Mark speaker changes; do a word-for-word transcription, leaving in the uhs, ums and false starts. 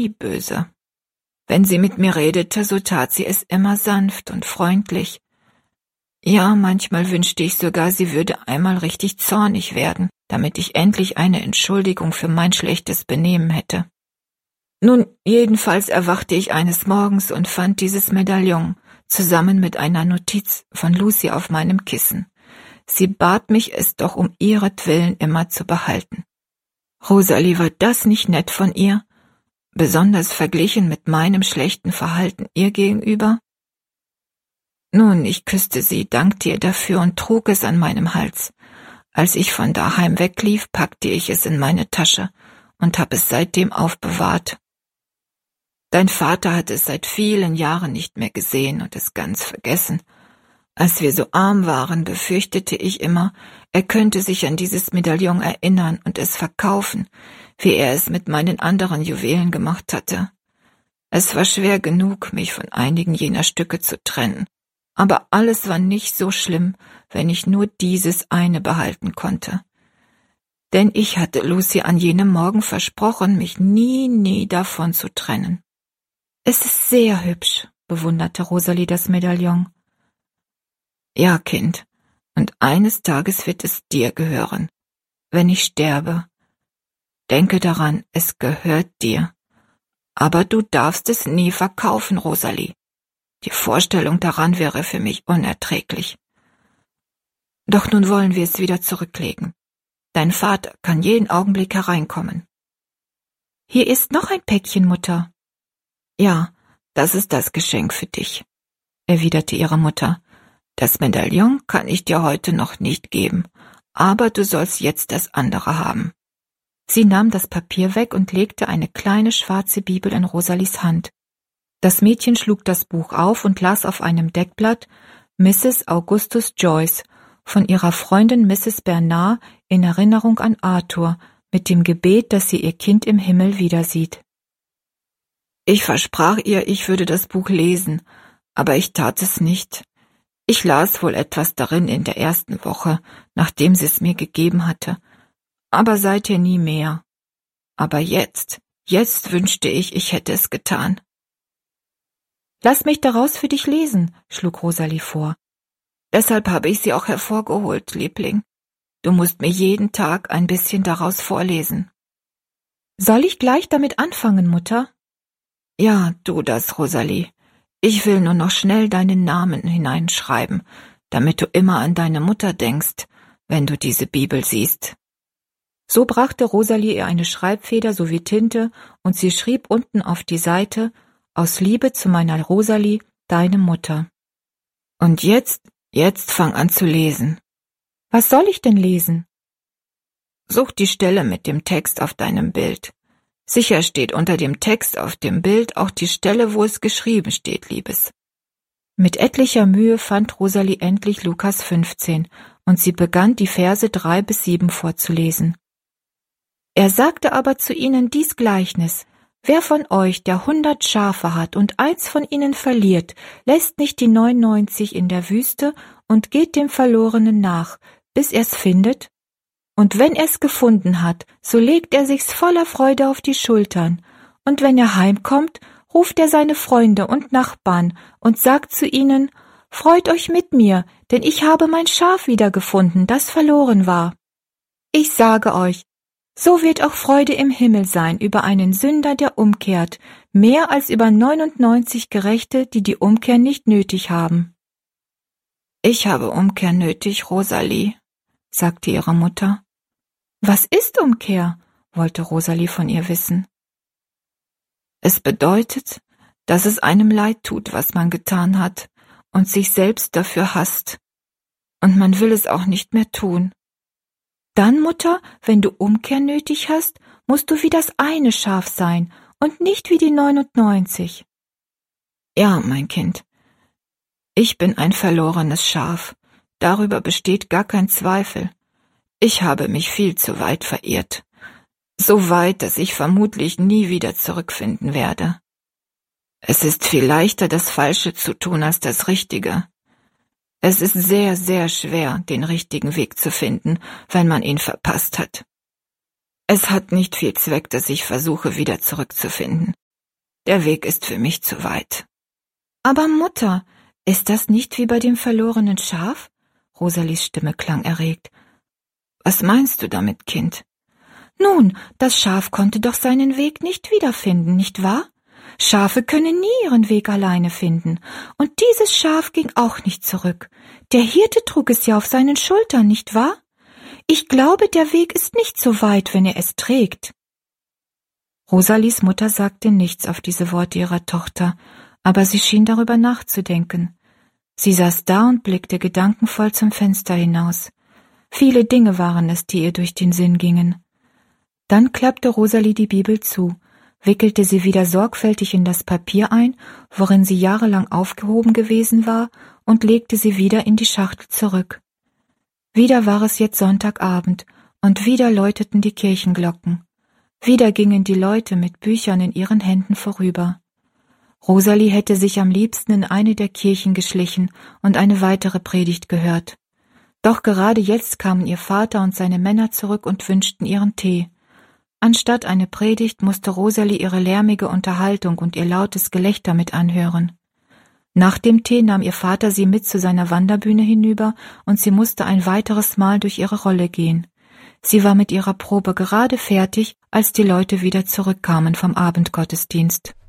Speaker 1: nie böse. Wenn sie mit mir redete, so tat sie es immer sanft und freundlich. Ja, manchmal wünschte ich sogar, sie würde einmal richtig zornig werden, damit ich endlich eine Entschuldigung für mein schlechtes Benehmen hätte. Nun, jedenfalls erwachte ich eines Morgens und fand dieses Medaillon zusammen mit einer Notiz von Lucy auf meinem Kissen. Sie bat mich, es doch um ihretwillen immer zu behalten. Rosalie, war das nicht nett von ihr? Besonders verglichen mit meinem schlechten Verhalten ihr gegenüber? Nun, ich küsste sie, dankte ihr dafür und trug es an meinem Hals. Als ich von daheim weglief, packte ich es in meine Tasche und habe es seitdem aufbewahrt. Dein Vater hat es seit vielen Jahren nicht mehr gesehen und es ganz vergessen. Als wir so arm waren, befürchtete ich immer, er könnte sich an dieses Medaillon erinnern und es verkaufen, wie er es mit meinen anderen Juwelen gemacht hatte. Es war schwer genug, mich von einigen jener Stücke zu trennen, aber alles war nicht so schlimm, wenn ich nur dieses eine behalten konnte. Denn ich hatte Lucy an jenem Morgen versprochen, mich nie, nie davon zu trennen. Es ist sehr hübsch, bewunderte Rosalie das Medaillon. Ja, Kind, und eines Tages wird es dir gehören, wenn ich sterbe. Denke daran, es gehört dir. Aber du darfst es nie verkaufen, Rosalie. Die Vorstellung daran wäre für mich unerträglich. Doch nun wollen wir es wieder zurücklegen. Dein Vater kann jeden Augenblick hereinkommen. Hier ist noch ein Päckchen, Mutter. Ja, das ist das Geschenk für dich, erwiderte ihre Mutter. Das Medaillon kann ich dir heute noch nicht geben, aber du sollst jetzt das andere haben. Sie nahm das Papier weg und legte eine kleine schwarze Bibel in Rosalies Hand. Das Mädchen schlug das Buch auf und las auf einem Deckblatt Misses Augustus Joyce von ihrer Freundin Misses Bernard in Erinnerung an Arthur, mit dem Gebet, dass sie ihr Kind im Himmel wiedersieht. Ich versprach ihr, ich würde das Buch lesen, aber ich tat es nicht. Ich las wohl etwas darin in der ersten Woche, nachdem sie es mir gegeben hatte, aber seither nie mehr. Aber jetzt, jetzt wünschte ich, ich hätte es getan. Lass mich daraus für dich lesen, schlug Rosalie vor. Deshalb habe ich sie auch hervorgeholt, Liebling. Du musst mir jeden Tag ein bisschen daraus vorlesen. Soll ich gleich damit anfangen, Mutter? Ja, tu das, Rosalie. Ich will nur noch schnell deinen Namen hineinschreiben, damit du immer an deine Mutter denkst, wenn du diese Bibel siehst. So brachte Rosalie ihr eine Schreibfeder sowie Tinte, und sie schrieb unten auf die Seite: Aus Liebe zu meiner Rosalie, deine Mutter. Und jetzt, jetzt fang an zu lesen. Was soll ich denn lesen? Such die Stelle mit dem Text auf deinem Bild. Sicher steht unter dem Text auf dem Bild auch die Stelle, wo es geschrieben steht, Liebes. Mit etlicher Mühe fand Rosalie endlich Lukas fünfzehn, und sie begann, die Verse drei bis sieben vorzulesen. Er sagte aber zu ihnen dies Gleichnis: Wer von euch, der hundert Schafe hat und eins von ihnen verliert, lässt nicht die neunundneunzig in der Wüste und geht dem Verlorenen nach, bis er's findet? Und wenn er's gefunden hat, so legt er sich's voller Freude auf die Schultern, und wenn er heimkommt, ruft er seine Freunde und Nachbarn und sagt zu ihnen: Freut euch mit mir, denn ich habe mein Schaf wiedergefunden, das verloren war. Ich sage euch, so wird auch Freude im Himmel sein über einen Sünder, der umkehrt, mehr als über neunundneunzig Gerechte, die die Umkehr nicht nötig haben. Ich habe Umkehr nötig, Rosalie, sagte ihre Mutter. Was ist Umkehr? Wollte Rosalie von ihr wissen. Es bedeutet, dass es einem leid tut, was man getan hat, und sich selbst dafür hasst. Und man will es auch nicht mehr tun. Dann, Mutter, wenn du Umkehr nötig hast, musst du wie das eine Schaf sein und nicht wie die neunundneunzig. Ja, mein Kind, ich bin ein verlorenes Schaf, darüber besteht gar kein Zweifel. Ich habe mich viel zu weit verirrt, so weit, dass ich vermutlich nie wieder zurückfinden werde. Es ist viel leichter, das Falsche zu tun, als das Richtige. Es ist sehr, sehr schwer, den richtigen Weg zu finden, wenn man ihn verpasst hat. Es hat nicht viel Zweck, dass ich versuche, wieder zurückzufinden. Der Weg ist für mich zu weit. Aber Mutter, ist das nicht wie bei dem verlorenen Schaf? Rosalies Stimme klang erregt. Was meinst du damit, Kind? Nun, das Schaf konnte doch seinen Weg nicht wiederfinden, nicht wahr? Schafe können nie ihren Weg alleine finden. Und dieses Schaf ging auch nicht zurück. Der Hirte trug es ja auf seinen Schultern, nicht wahr? Ich glaube, der Weg ist nicht so weit, wenn er es trägt. Rosalies Mutter sagte nichts auf diese Worte ihrer Tochter, aber sie schien darüber nachzudenken. Sie saß da und blickte gedankenvoll zum Fenster hinaus. Viele Dinge waren es, die ihr durch den Sinn gingen. Dann klappte Rosalie die Bibel zu, wickelte sie wieder sorgfältig in das Papier ein, worin sie jahrelang aufgehoben gewesen war, und legte sie wieder in die Schachtel zurück. Wieder war es jetzt Sonntagabend, und wieder läuteten die Kirchenglocken. Wieder gingen die Leute mit Büchern in ihren Händen vorüber. Rosalie hätte sich am liebsten in eine der Kirchen geschlichen und eine weitere Predigt gehört. Doch gerade jetzt kamen ihr Vater und seine Männer zurück und wünschten ihren Tee. Anstatt eine Predigt musste Rosalie ihre lärmige Unterhaltung und ihr lautes Gelächter mit anhören. Nach dem Tee nahm ihr Vater sie mit zu seiner Wanderbühne hinüber und sie musste ein weiteres Mal durch ihre Rolle gehen. Sie war mit ihrer Probe gerade fertig, als die Leute wieder zurückkamen vom Abendgottesdienst.